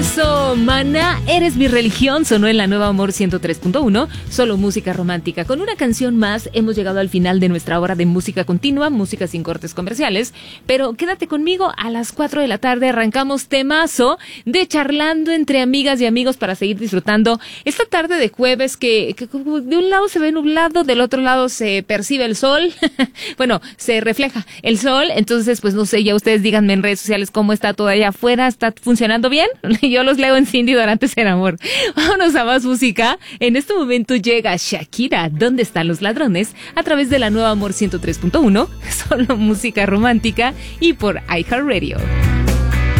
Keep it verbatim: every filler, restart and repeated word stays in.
Eso, Maná, eres mi religión, sonó en la Nueva Amor ciento tres punto uno, solo música romántica. Con una canción más hemos llegado al final de nuestra hora de música continua, música sin cortes comerciales, pero quédate conmigo, a las cuatro de la tarde arrancamos temazo de charlando entre amigas y amigos para seguir disfrutando esta tarde de jueves que, que de un lado se ve nublado, del otro lado se percibe el sol, bueno, se refleja el sol, entonces pues no sé, ya ustedes díganme en redes sociales cómo está todo allá afuera, ¿está funcionando bien? Yo los leo en Cindy Dorantes en Amor. Vámonos a más música. En este momento llega Shakira, ¿Dónde están los ladrones? A través de la Nueva Amor ciento tres punto uno, solo música romántica y por iHeartRadio.